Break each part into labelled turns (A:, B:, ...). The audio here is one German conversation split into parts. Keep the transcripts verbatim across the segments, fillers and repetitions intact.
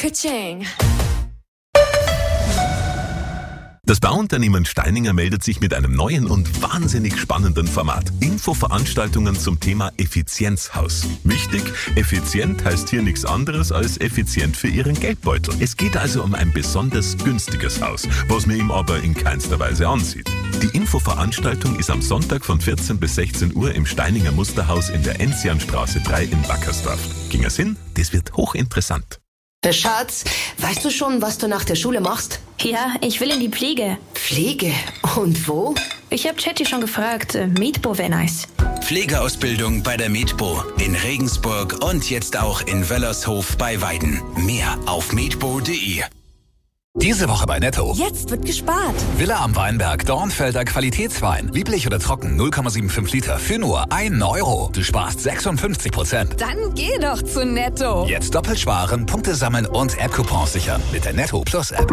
A: Ka-ching.
B: Das Bauunternehmen Steininger meldet sich mit einem neuen und wahnsinnig spannenden Format. Infoveranstaltungen zum Thema Effizienzhaus. Wichtig, effizient heißt hier nichts anderes als effizient für Ihren Geldbeutel. Es geht also um ein besonders günstiges Haus, was man ihm aber in keinster Weise ansieht. Die Infoveranstaltung ist am Sonntag von vierzehn bis sechzehn Uhr im Steininger Musterhaus in der Enzianstraße drei in Wackersdorf. Ging es hin? Das wird hochinteressant.
C: Schatz, weißt du schon, was du nach der Schule machst?
D: Ja, ich will in die Pflege.
C: Pflege? Und wo?
D: Ich hab Chatty schon gefragt. Medbo wäre nice.
E: Pflegeausbildung bei der Medbo in Regensburg und jetzt auch in Wöllershof bei Weiden. Mehr auf medbo punkt de.
F: Diese Woche bei Netto.
G: Jetzt wird gespart.
F: Villa am Weinberg, Dornfelder Qualitätswein. Lieblich oder trocken, null Komma fünfundsiebzig Liter für nur ein Euro. Du sparst sechsundfünfzig Prozent.
G: Dann geh doch zu Netto.
F: Jetzt doppelt sparen, Punkte sammeln und App-Coupons sichern mit der Netto Plus App.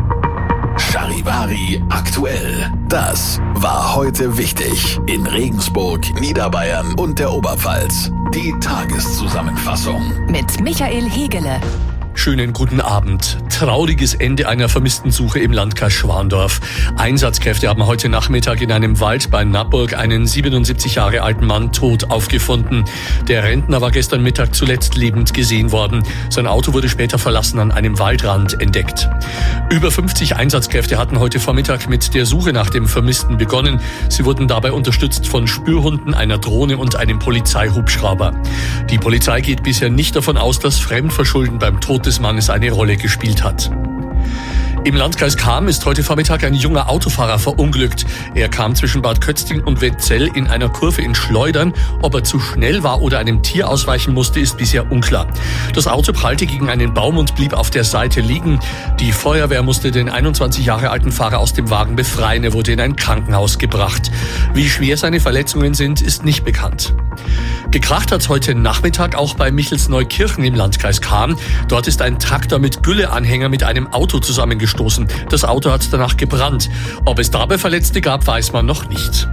H: Charivari aktuell. Das war heute wichtig in Regensburg, Niederbayern und der Oberpfalz. Die Tageszusammenfassung
G: Mit Michael Hegele.
I: Schönen guten Abend. Trauriges Ende einer vermissten Suche im Landkreis Schwandorf. Einsatzkräfte haben heute Nachmittag in einem Wald bei Nappburg einen siebenundsiebzig Jahre alten Mann tot aufgefunden. Der Rentner war gestern Mittag zuletzt lebend gesehen worden. Sein Auto wurde später verlassen an einem Waldrand entdeckt. Über fünfzig Einsatzkräfte hatten heute Vormittag mit der Suche nach dem Vermissten begonnen. Sie wurden dabei unterstützt von Spürhunden, einer Drohne und einem Polizeihubschrauber. Die Polizei geht bisher nicht davon aus, dass Fremdverschulden beim Tod des Mannes eine Rolle gespielt hat. Im Landkreis Cham ist heute Vormittag ein junger Autofahrer verunglückt. Er kam zwischen Bad Kötzting und Wetzell in einer Kurve ins Schleudern. Ob er zu schnell war oder einem Tier ausweichen musste, ist bisher unklar. Das Auto prallte gegen einen Baum und blieb auf der Seite liegen. Die Feuerwehr musste den einundzwanzig Jahre alten Fahrer aus dem Wagen befreien. Er wurde in ein Krankenhaus gebracht. Wie schwer seine Verletzungen sind, ist nicht bekannt. Gekracht hat's heute Nachmittag auch bei Michelsneukirchen im Landkreis Cham. Dort ist ein Traktor mit Gülleanhänger mit einem Auto zusammengestoßen. Das Auto hat danach gebrannt. Ob es dabei Verletzte gab, weiß man noch nicht.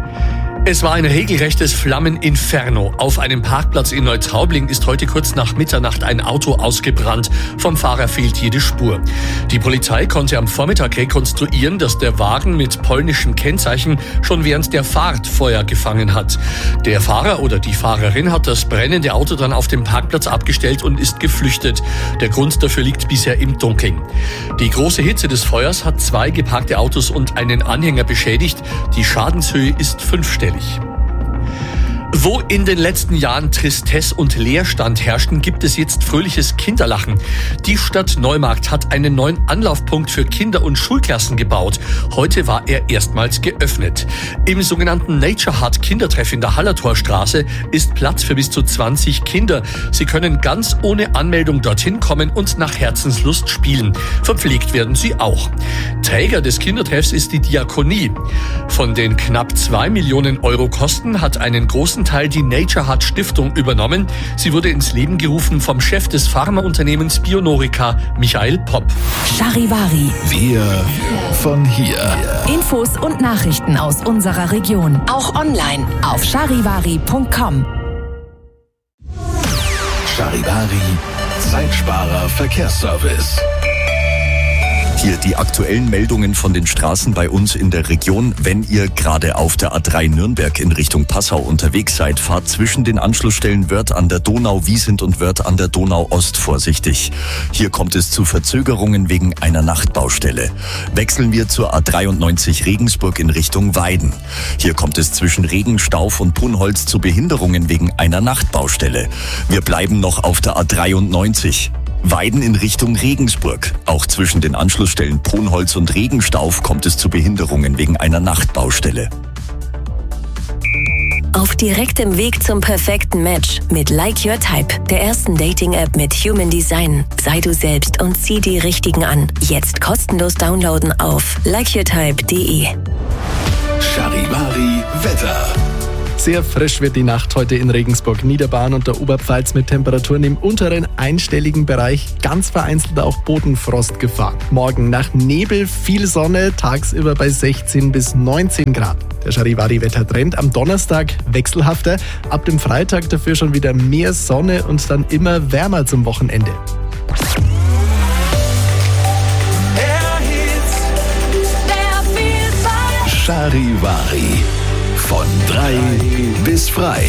I: Es war ein regelrechtes Flammeninferno. Auf einem Parkplatz in Neutraubling ist heute kurz nach Mitternacht ein Auto ausgebrannt. Vom Fahrer fehlt jede Spur. Die Polizei konnte am Vormittag rekonstruieren, dass der Wagen mit polnischem Kennzeichen schon während der Fahrt Feuer gefangen hat. Der Fahrer oder die Fahrerin hat das brennende Auto dann auf dem Parkplatz abgestellt und ist geflüchtet. Der Grund dafür liegt bisher im Dunkeln. Die große Hitze des Feuers hat zwei geparkte Autos und einen Anhänger beschädigt. Die Schadenshöhe ist fünfstellig. Wo in den letzten Jahren Tristesse und Leerstand herrschten, gibt es jetzt fröhliches Kinderlachen. Die Stadt Neumarkt hat einen neuen Anlaufpunkt für Kinder- und Schulklassen gebaut. Heute war er erstmals geöffnet. Im sogenannten Nature Hut Kindertreff in der Hallertorstraße ist Platz für bis zu zwanzig Kinder. Sie können ganz ohne Anmeldung dorthin kommen und nach Herzenslust spielen. Verpflegt werden sie auch. Träger des Kindertreffs ist die Diakonie. Von den knapp zwei Millionen Euro Kosten hat einen großen Teil die Nature Hut Stiftung übernommen. Sie wurde ins Leben gerufen vom Chef des Pharmaunternehmens Bionorica, Michael Popp.
G: Charivari.
H: Wir von hier.
G: Infos und Nachrichten aus unserer Region. Auch online auf charivari punkt com.
H: Charivari, Zeitsparer Verkehrsservice.
J: Hier die aktuellen Meldungen von den Straßen bei uns in der Region. Wenn ihr gerade auf der A drei Nürnberg in Richtung Passau unterwegs seid, fahrt zwischen den Anschlussstellen Wörth an der Donau, Wiesent und Wörth an der Donau Ost vorsichtig. Hier kommt es zu Verzögerungen wegen einer Nachtbaustelle. Wechseln wir zur A dreiundneunzig Regensburg in Richtung Weiden. Hier kommt es zwischen Regenstauf und Punholz zu Behinderungen wegen einer Nachtbaustelle. Wir bleiben noch auf der A dreiundneunzig. Weiden in Richtung Regensburg. Auch zwischen den Anschlussstellen Ponholz und Regenstauf kommt es zu Behinderungen wegen einer Nachtbaustelle.
K: Auf direktem Weg zum perfekten Match mit Like Your Type, der ersten Dating-App mit Human Design. Sei du selbst und zieh die Richtigen an. Jetzt kostenlos downloaden auf like your type punkt de.
H: Charivari Wetter.
L: Sehr frisch wird die Nacht heute in Regensburg, Niederbayern und der Oberpfalz mit Temperaturen im unteren einstelligen Bereich, ganz vereinzelt auch Bodenfrostgefahr. Morgen nach Nebel viel Sonne, tagsüber bei sechzehn bis neunzehn Grad. Der Charivari-Wettertrend am Donnerstag wechselhafter, ab dem Freitag dafür schon wieder mehr Sonne und dann immer wärmer zum Wochenende.
H: Charivari. Von drei bis frei.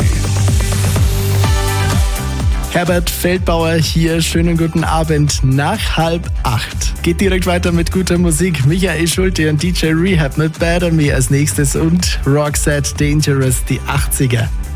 L: Herbert Feldbauer hier, schönen guten Abend nach halb acht. Geht direkt weiter mit guter Musik. Michael Schulte und D J Rehab mit Better Me als nächstes und Roxette Dangerous, die achtziger.